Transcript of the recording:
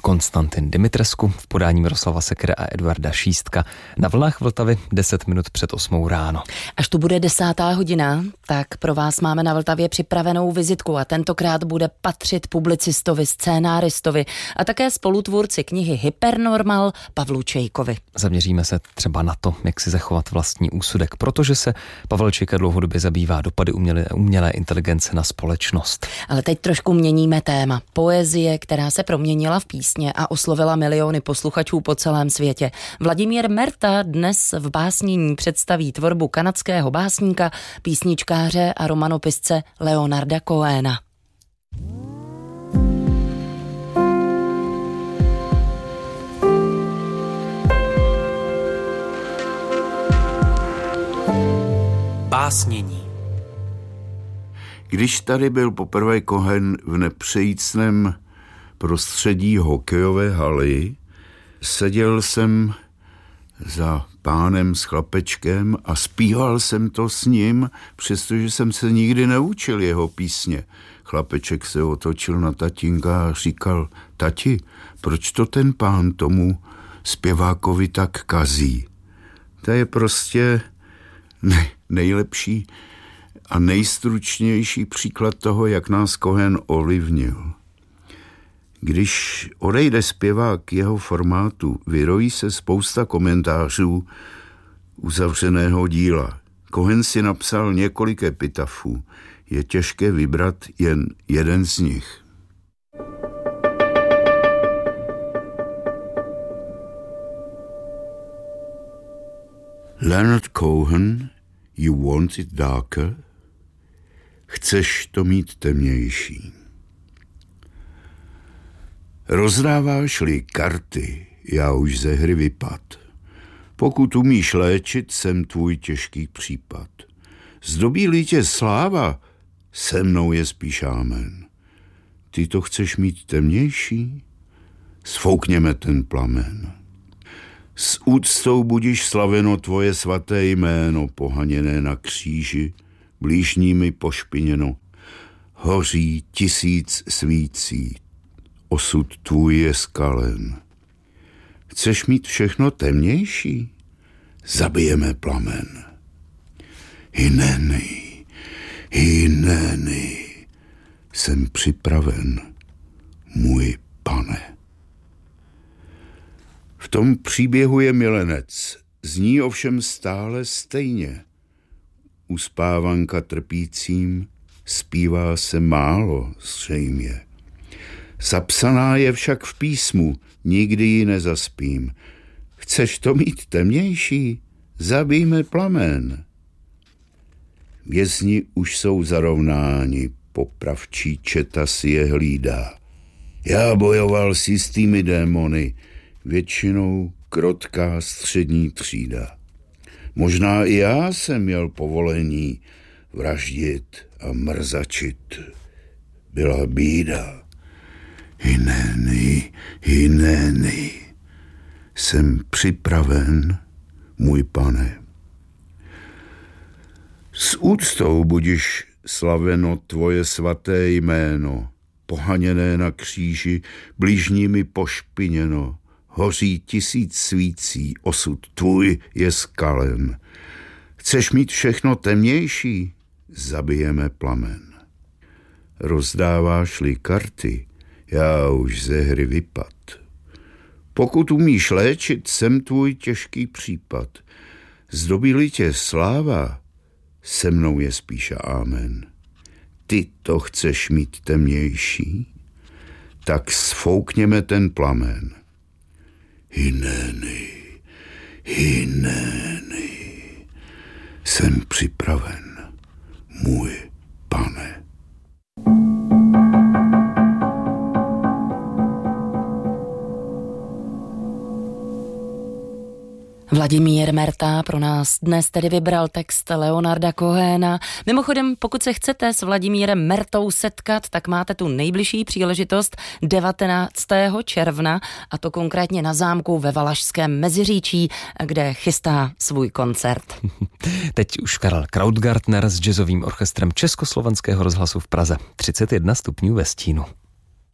Konstantin Dimitrescu v podání Miroslava Sekera a Eduarda Šístka. Na vlnách Vltavy 10 minut před 8 ráno. Až tu bude 10. hodina, tak pro vás máme na Vltavě připravenou vizitku a tentokrát bude patřit publicistovi, scénáristovi a také spolutvůrci knihy Hypernormal Pavlu Čejkovi. Zaměříme se třeba na to, jak si zachovat vlastní úsudek, protože se Pavel Čejka dlouhodobě zabývá dopady umělé inteligence na společnost. Ale teď trošku měníme téma. Poezie, která se proměnila v písně a oslovila miliony posluchačů po celém světě. Vladimír Merta dnes v básnění představí tvorbu kanadského básníka, písničkáře a romanopisce Leonarda Cohena. Básnění. Když tady byl poprvé Cohen v nepřejícném prostředí hokejové haly, seděl jsem za pánem s chlapečkem a zpíval jsem to s ním, přestože jsem se nikdy neučil jeho písně. Chlapeček se otočil na tatínka a říkal: tati, proč to ten pán tomu zpěvákovi tak kazí? To je prostě nejlepší a nejstručnější příklad toho, jak nás Cohen ovlivnil. Když odejde zpěvák jeho formátu, vyrojí se spousta komentářů uzavřeného díla. Cohen si napsal několik epitafů. Je těžké vybrat jen jeden z nich. Leonard Cohen, you want it darker? Chceš to mít temnější. Rozdáváš-li karty, já už ze hry vypad. Pokud umíš léčit, jsem tvůj těžký případ. Zdobí-li tě sláva, se mnou je spíš amen. Ty to chceš mít temnější? Sfoukněme ten plamen. S úctou budíš slaveno tvoje svaté jméno, pohaněné na kříži, blížními pošpiněno. Hoří 1000 svící, osud tvůj je skalen. Chceš mít všechno temnější? Zabijeme plamen. Hineny, jsem připraven, můj pane. V tom příběhu je milenec, zní ovšem stále stejně. Uspávanka trpícím zpívá se málo zřejmě. Zapsaná je však v písmu, nikdy ji nezaspím. Chceš to mít temnější? Zabijme plamen. Vězni už jsou zarovnáni, popravčí četa si je hlídá. Já bojoval s jistými démony, většinou krotká střední třída. Možná i já jsem měl povolení vraždit a mrzačit. Byla bída. Hineny, jsem připraven, můj pane. S úctou budiš slaveno tvoje svaté jméno, pohaněné na kříži, blížními pošpiněno. Hoří 1000 svící, osud tvůj je skalen. Chceš mít všechno temnější? Zabijeme plamen. Rozdáváš-li karty, já už ze hry vypad. Pokud umíš léčit, jsem tvůj těžký případ. Zdobí-li tě sláva, se mnou je spíše amen. Ty to chceš mít temnější? Tak sfoukněme ten plamen. Hineny, jsem připraven, můj pane. Vladimír Merta pro nás dnes tedy vybral text Leonarda Cohena. Mimochodem, pokud se chcete s Vladimírem Mertou setkat, tak máte tu nejbližší příležitost 19. června, a to konkrétně na zámku ve Valašském Meziříčí, kde chystá svůj koncert. Teď už Karel Krautgartner s jazzovým orchestrem Československého rozhlasu v Praze. 31 stupňů ve stínu.